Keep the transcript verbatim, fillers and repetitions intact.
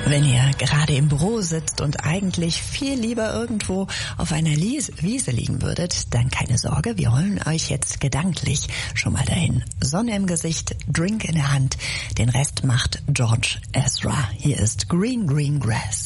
Wenn ihr gerade im Büro sitzt und eigentlich viel lieber irgendwo auf einer Lies- Wiese liegen würdet, dann keine Sorge, wir holen euch jetzt gedanklich schon mal dahin. Sonne im Gesicht, Drink in der Hand, den Rest macht George Ezra. Hier ist Green Green Grass.